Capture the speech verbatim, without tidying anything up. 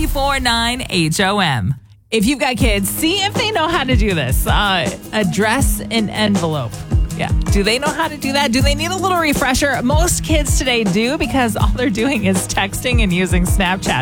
four nine H O M. If you've got kids, see if they know how to do this. Uh, address an envelope. Yeah. Do they know how to do that? Do they need a little refresher? Most kids today do, because all they're doing is texting and using Snapchat.